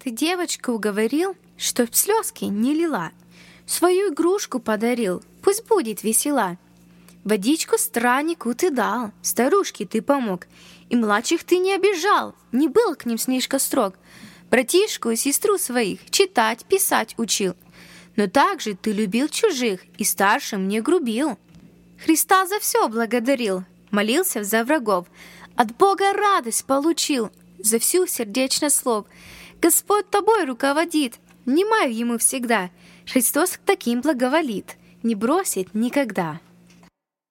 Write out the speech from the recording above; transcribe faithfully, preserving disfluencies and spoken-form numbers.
ты девочку уговорил, чтоб слезки не лила, свою игрушку подарил, пусть будет весела. Водичку страннику ты дал, старушке ты помог, и младших ты не обижал, не был к ним слишком строг. Братишку и сестру своих читать, писать учил, но также ты любил чужих и старшим не грубил. Христа за все благодарил, молился за врагов, от Бога радость получил, за всю сердечно слов. Господь тобой руководит, внимай ему всегда, Христос к таким благоволит, не бросит никогда.